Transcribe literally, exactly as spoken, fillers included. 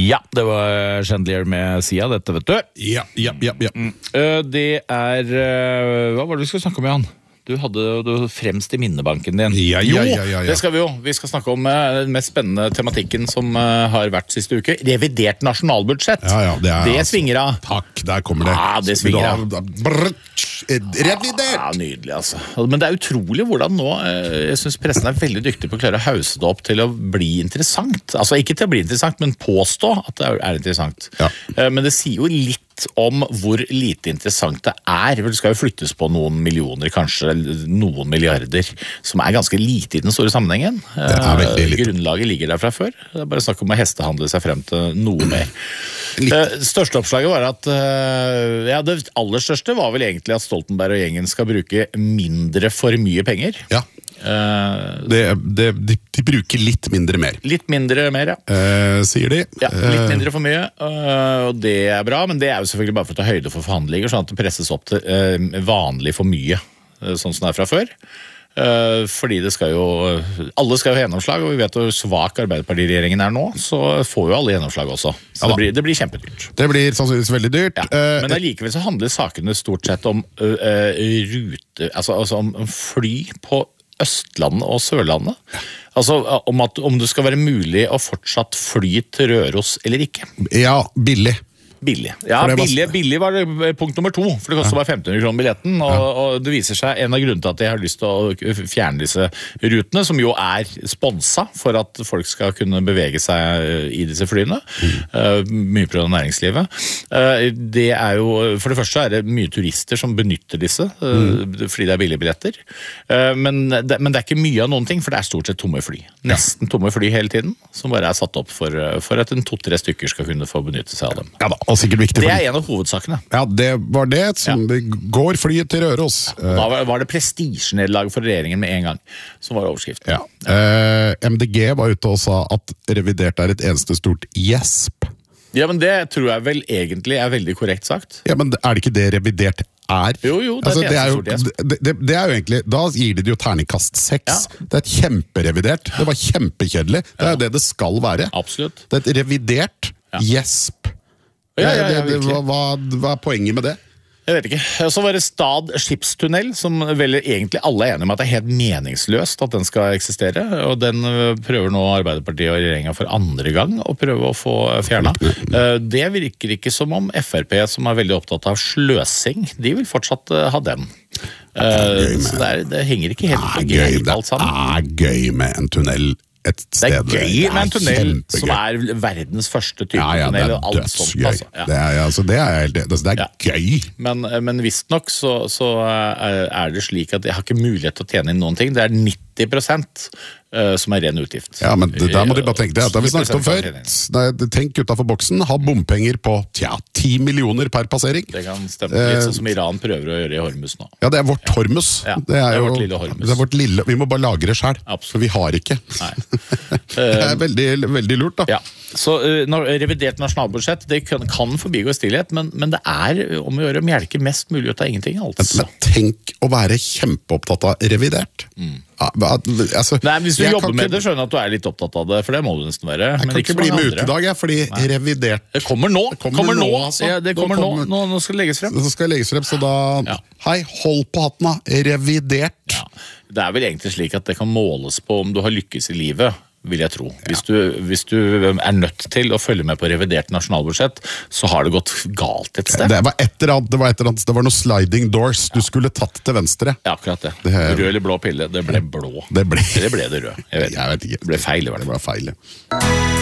Ja, det var Chandelier med Sia, dette vet du. Ja, ja, ja, ja. Mm. Det er, hva var det du skulle snakke om, Jan? Du hadde du fremst i minnebanken din. Ja, jo, ja, ja, ja, ja. Det skal vi jo. Vi skal snakke om uh, den mest spennende tematikken som uh, har vært siste uke. Revidert nasjonalbudsjett. Ja, ja, det er, det altså, svinger av. Takk, der kommer det. Ja, det svinger av. Revidert! Ja, nydelig, altså. Men det er utrolig hvordan nå, uh, jeg synes pressen er veldig dyktig på å klare å hause det opp til å bli interessant. Altså, ikke til å bli interessant, men påstå at det er interessant. Ja. Uh, men det sier jo litt om hvor lite interessant det er. Det skal jo flyttes på noen millioner, kanskje noen milliarder, som er ganske lite i den store sammenhengen. Det er veldig lite. Grunnlaget ligger der fra før. Det er bare snakk om å hestehandle seg frem til noe mer. Det største oppslaget var at ja, det aller største var vel egentlig at Stoltenberg og gjengen skal bruke mindre for mye penger. Ja. Uh, det, det, de, de bruker litt mindre mer. Litt mindre mer, ja. Uh, sier de. Ja, litt mindre for mye, uh, og det er bra, men det er jo selvfølgelig bare for å ta høyde for forhandlinger, sånn at det presses opp til uh, vanlig for mye, uh, sånn som det er fra før. Uh, fordi det skal jo alle skal jo ha gjennomslag, og vi vet hvor svak Arbeiderparti-regjeringen er nå, så får jo alle gjennomslag også. Så ja, det, blir, det blir kjempedyrt. Det blir sannsynligvis veldig dyrt. Ja, uh, men allikevel så handler sakene stort sett om uh, uh, rute, altså, altså om fly på Østlandet og Sørlandet. Altså om, at, om det skal være mulig å fortsatt fly til Røros eller ikke. Ja, billig. Billig. Ja, var... billig, billig var det punkt nummer to, for det koster bare femten hundre kroner billetten, og, ja. og det viser seg en av grunnene til at jeg har lyst til å fjerne disse rutene, som jo er sponsa for at folk skal kunne bevege seg i disse flyene, mm. uh, mye på næringslivet. Uh, det er jo, for det første er det mye turister som benytter disse, uh, mm. fordi det er billige billetter, uh, men, det, men det er ikke mye av noen ting, for det er stort sett tomme fly. Nesten ja. tomme fly hele tiden, som bare er satt opp for, for at en to-tre stykker skal kunne få benytte seg av dem. Ja da. Viktig, det er en av hovedsakene. Ja, det var det som ja. går flyet til Røros. Da var, var det prestisjenedlag for regjeringen med en gang, som var overskriften. Ja. Uh, M D G var ute og sa at revidert er et eneste stort gjesp. Ja, men det tror jeg vel egentlig er veldig korrekt sagt. Ja, men er det ikke det revidert er? Jo, jo, det er, altså, det er jo det, det, det er jo egentlig, da gir de det jo terningkast seks. Ja. Det er et kjemperevidert. Det var kjempekjedelig. Det er jo ja. det det skal være. Absolutt. Det er et revidert ja. gjesp. Ja, ja, ja, det, det, hva, hva er poenget med det? Jeg vet ikke. Så var det Stad skipstunnel, som vel egentlig alle er enige om at det er helt meningsløst at den skal eksistere, og den prøver nå Arbeiderpartiet og regjeringen for andre gang å prøve å få fjernet. Det virker ikke som om F R P, som er veldig opptatt av sløsing, de vil fortsatt ha den. Så det, er, det henger ikke helt på greit alt sammen. Det er gøy med en tunnel. Et sted, det er gøy med en tunnel som er verdens første type ja, ja, tunnel. Ja, det er dødsgøy. Altså. Ja. Det, er, altså, det er, altså, det er ja. gøy. Men, men visst nok så, så er det slik at jeg har ikke mulighet til å tjene inn noen ting. Det er nitti prosent som er ren utgift. Ja, men det, der må de bare tenke det. Det har vi snakket om før. Nei, tenk utenfor boksen. Ha bompenger på tja, ti millioner per passering. Det kan stemme litt sånn som Iran prøver å gjøre i Hormuz nå. Ja, det er vårt Hormuz. Ja, det, er det er jo, vårt lille Hormuz. Det er vårt lille, vi må bare lagre selv, for vi har ikke. Nei. Det er veldig, veldig lurt da. Ja. Så uh, revidert nasjonalbudsjett, det kan, kan forbigå stillhet, men, men det er om å gjøre å melke mest mulig ut av ingenting. Altså. Men, men tenk å være kjempeopptatt av revidert. Mm. Ja, altså, Nei, hvis du jobber med ikke, det, skjønner at du er litt opptatt av det, for det må du nesten være. Jeg men kan ikke bli med ut i dag, jeg, fordi Nei. revidert... Det kommer nå, det kommer, kommer nå, nå altså. Ja, det kommer nå, kommer, nå, nå skal det legges frem. Det skal legges frem, så da... Ja. Hei, hold på hatten da, revidert. Ja. Det er vel egentlig slik at det kan måles på om du har lykkes i livet, vil jeg tro. Hvis du, hvis du er nødt til å følge med på revidert nasjonalbudsjett, så har det gått galt et sted. Det var et eller annet, det var, et eller annet, det var noe sliding doors. Du skulle tatt til venstre. Ja, akkurat det. det rød eller blå pille, det ble blå. Det ble det, ble det rød. Jeg vet, jeg vet ikke. Det ble feil, det var det. Det ble feil.